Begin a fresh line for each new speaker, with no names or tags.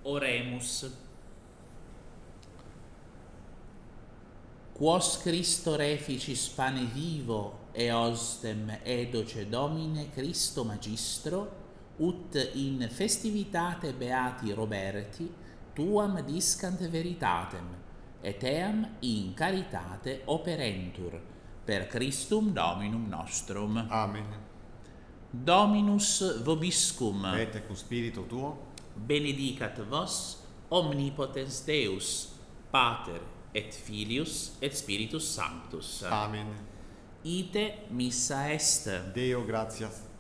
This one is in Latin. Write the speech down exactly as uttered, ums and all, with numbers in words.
Oremus. Quos Christo reficis pane vivo, eostem edoce Domine Christo Magistro, ut in festivitate beati Roberti, tuam discant veritatem, et eam in caritate operentur, per Christum Dominum nostrum.
Amen.
Dominus vobiscum.
Et cum spiritu tuo.
Benedicat vos omnipotens Deus, Pater et Filius et Spiritus Sanctus.
Amen.
Ite missa est.
Deo gratias.